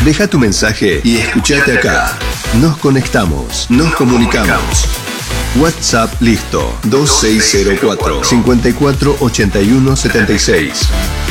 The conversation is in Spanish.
Deja tu mensaje y escuchate acá. Nos conectamos, nos comunicamos. WhatsApp listo 2604 54 81 76.